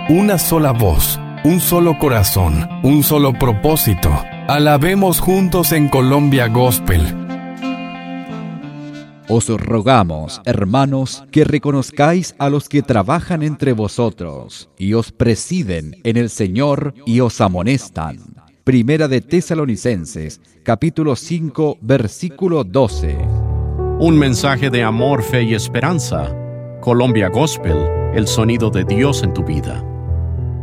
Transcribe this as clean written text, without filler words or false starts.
una sola voz, un solo corazón, un solo propósito. Alabemos juntos en Colombia Gospel. Os rogamos, hermanos, que reconozcáis a los que trabajan entre vosotros y os presiden en el Señor y os amonestan. Primera de Tesalonicenses, capítulo 5, versículo 12. Un mensaje de amor, fe y esperanza. Colombia Gospel, el sonido de Dios en tu vida.